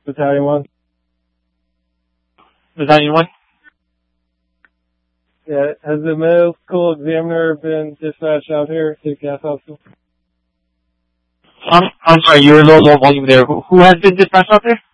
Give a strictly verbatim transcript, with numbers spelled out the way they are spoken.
Battalion one. Battalion one? Yeah, has the medical examiner been dispatched out here to Gas Hospital? Um, I'm sorry, you're a little low volume there. Who, who has been dispatched out there?